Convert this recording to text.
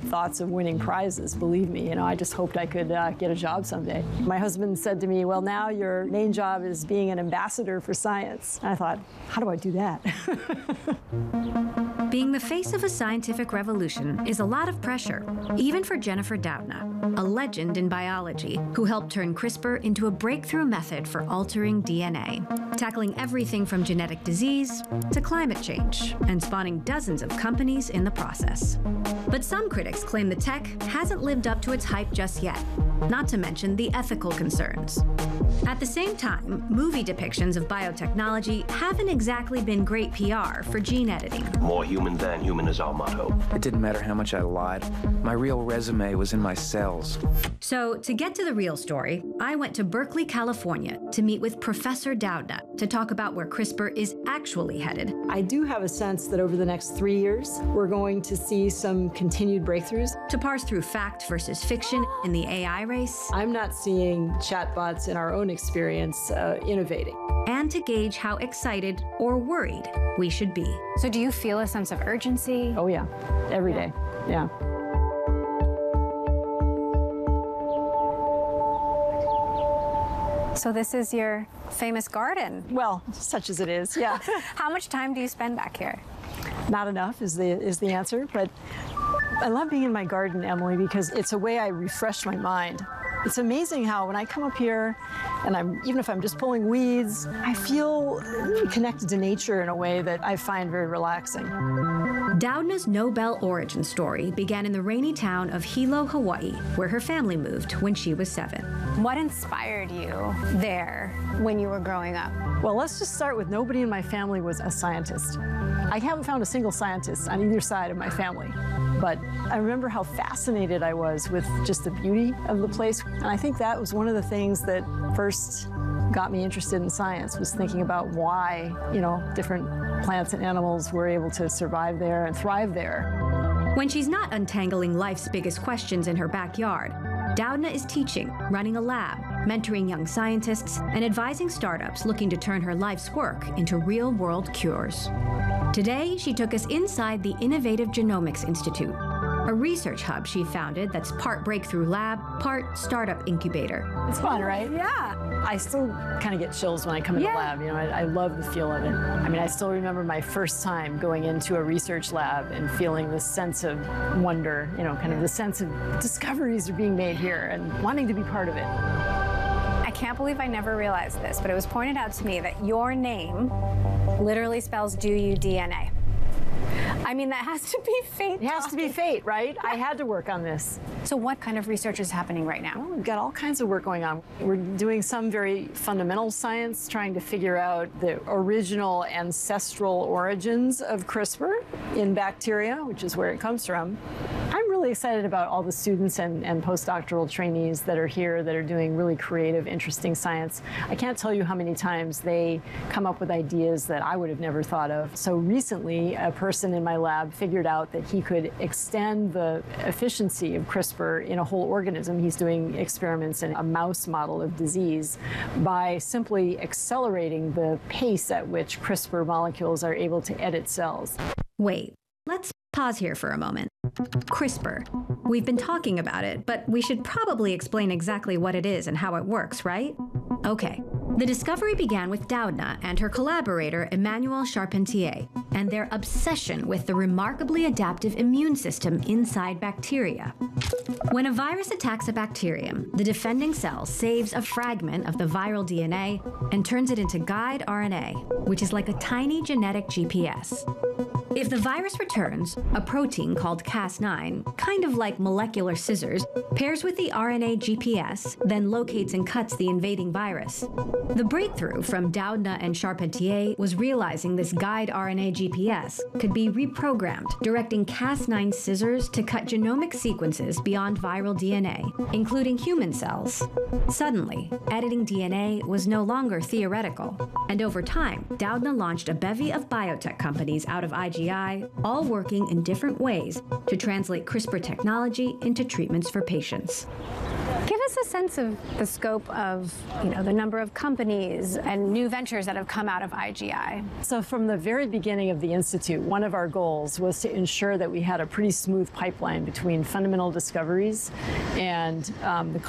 thoughts of winning prizes, believe me. You know, I just hoped I could get a job someday. My husband said to me, well, now your main job is being an ambassador for science. And I thought, how do I do that? Being the face of a scientific revolution is a lot of pressure, even for Jennifer Doudna, a legend in biology who helped turn CRISPR into a breakthrough method for altering DNA, tackling everything from genetic disease to climate change, and spawning dozens of companies in the process. But some critics claim the tech hasn't lived up to its hype just yet, not to mention the ethical concerns. At the same time, movie depictions of biotechnology haven't exactly been great PR for gene editing. More human than human is our motto. It didn't matter how much I lied. My real resume was in my cells. So, to get to the real story, I went to Berkeley, California to meet with Professor Doudna to talk about where CRISPR is actually headed. I do have a sense that over the next 3 years, we're going to see some continued breakthroughs. To parse through fact versus fiction in the AI race. I'm not seeing chatbots in our own experience innovating. And to gauge how excited or worried we should be. So do you feel a sense of urgency? Oh yeah, every day, yeah. So this is your famous garden. Well, such as it is, yeah. How much time do you spend back here? Not enough is the answer, but I love being in my garden, Emily, because it's a way I refresh my mind. It's amazing how when I come up here and even if I'm just pulling weeds, I feel connected to nature in a way that I find very relaxing. Doudna's Nobel origin story began in the rainy town of Hilo, Hawaii, where her family moved when she was 7. What inspired you there when you were growing up? Well, let's just start with nobody in my family was a scientist. I haven't found a single scientist on either side of my family. But I remember how fascinated I was with just the beauty of the place. And I think that was one of the things that first got me interested in science, was thinking about why, you know, different plants and animals were able to survive there and thrive there. When she's not untangling life's biggest questions in her backyard, Doudna is teaching, running a lab, mentoring young scientists, and advising startups looking to turn her life's work into real-world cures. Today, she took us inside the Innovative Genomics Institute, a research hub she founded that's part breakthrough lab, part startup incubator. It's fun, right? Yeah. I still kind of get chills when I come in the lab. You know, I love the feel of it. I mean, I still remember my first time going into a research lab and feeling this sense of wonder, you know, kind of the sense of discoveries are being made here and wanting to be part of it. I can't believe I never realized this, but it was pointed out to me that your name literally spells "do you DNA." I mean, that has to be fate. It has to be fate, right? I had to work on this. So what kind of research is happening right now? Well, we've got all kinds of work going on. We're doing some very fundamental science, trying to figure out the original ancestral origins of CRISPR in bacteria, which is where it comes from. I'm really excited about all the students and postdoctoral trainees that are here that are doing really creative, interesting science. I can't tell you how many times they come up with ideas that I would have never thought of. So recently, a person in my lab figured out that he could extend the efficiency of CRISPR in a whole organism. He's doing experiments in a mouse model of disease by simply accelerating the pace at which CRISPR molecules are able to edit cells. Wait, let's pause here for a moment. CRISPR. We've been talking about it, but we should probably explain exactly what it is and how it works, right? Okay. The discovery began with Doudna and her collaborator Emmanuel Charpentier and their obsession with the remarkably adaptive immune system inside bacteria. When a virus attacks a bacterium, the defending cell saves a fragment of the viral DNA and turns it into guide RNA, which is like a tiny genetic GPS. If the virus returns, a protein called Cas9, kind of like molecular scissors, pairs with the RNA GPS, then locates and cuts the invading virus. The breakthrough from Doudna and Charpentier was realizing this guide RNA GPS could be reprogrammed, directing Cas9 scissors to cut genomic sequences beyond viral DNA, including human cells. Suddenly, editing DNA was no longer theoretical, and over time, Doudna launched a bevy of biotech companies out of IGI, all working in different ways to translate CRISPR technology into treatments for patients. Give us a sense of the scope of, the number of companies and new ventures that have come out of IGI? So from the very beginning of the Institute, one of our goals was to ensure that we had a pretty smooth pipeline between fundamental discoveries and the